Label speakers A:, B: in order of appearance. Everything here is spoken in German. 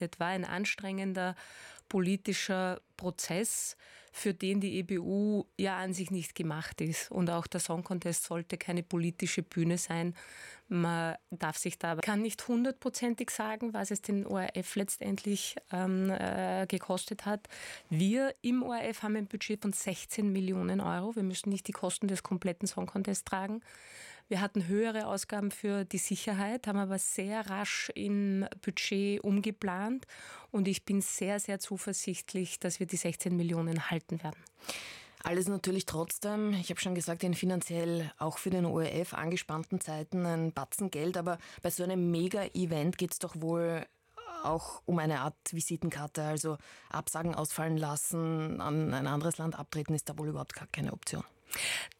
A: Es war ein anstrengender politischer Prozess, für den die EBU ja an sich nicht gemacht ist. Und auch der Song Contest sollte keine politische Bühne sein. Man darf sich da, kann nicht 100%ig sagen, was es den ORF letztendlich gekostet hat. Wir im ORF haben ein Budget von 16 Millionen Euro. Wir müssen nicht die Kosten des kompletten Song Contests tragen. Wir hatten höhere Ausgaben für die Sicherheit, haben aber sehr rasch im Budget umgeplant. Und ich bin sehr, sehr zuversichtlich, dass wir die 16 Millionen halten werden.
B: Alles natürlich trotzdem, ich habe schon gesagt, in finanziell auch für den ORF angespannten Zeiten ein Batzen Geld. Aber bei so einem Mega-Event geht es doch wohl auch um eine Art Visitenkarte. Also Absagen ausfallen lassen, an ein anderes Land abtreten, ist da wohl überhaupt gar keine Option.